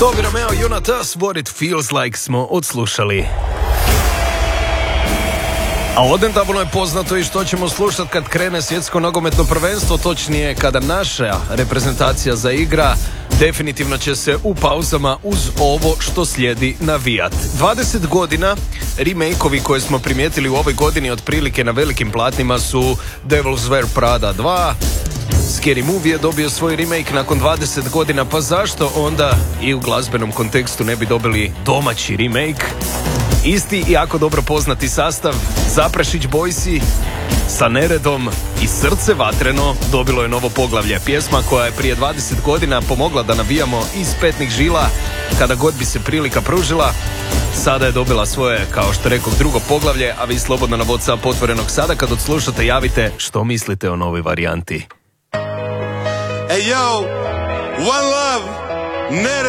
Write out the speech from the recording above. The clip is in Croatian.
Tobi Romeo, You Not Us, What It Feels Like smo odslušali. A odentavno je poznato i što ćemo slušati kad krene svjetsko nogometno prvenstvo, točnije kada naša reprezentacija zaigra. Definitivno će se u pauzama uz ovo što slijedi navijat. 20 godina, remake-ovi koje smo primijetili u ovoj godini otprilike na velikim platnima su Devil's Wear Prada 2, Scary Movie je dobio svoj remake nakon 20 godina, pa zašto onda i u glazbenom kontekstu ne bi dobili domaći remake? Isti i jako dobro poznati sastav, Zaprešić Boysi sa Neredom i Srce vatreno dobilo je novo poglavlje. Pjesma koja je prije 20 godina pomogla da navijamo iz petnih žila kada god bi se prilika pružila. Sada je dobila svoje, kao što rekao, drugo poglavlje, a vi slobodno na WhatsApp otvorenog sada kad odslušate javite što mislite o novoj varijanti. Hey yo, one love, Nered.